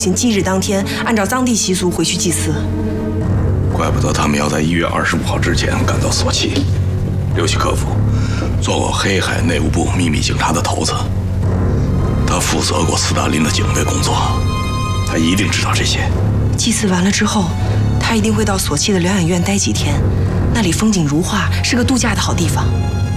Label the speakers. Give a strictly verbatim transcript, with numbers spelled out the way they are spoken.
Speaker 1: 请忌日当天按照当地习俗回去祭祀。
Speaker 2: 怪不得他们要在一月二十五号之前赶到索契。刘希科夫做过黑海内务部秘密警察的头子，他负责过斯大林的警卫工作，他一定知道这些。
Speaker 1: 祭祀完了之后，他一定会到索契的疗养院待几天，那里风景如画，是个度假的好地方。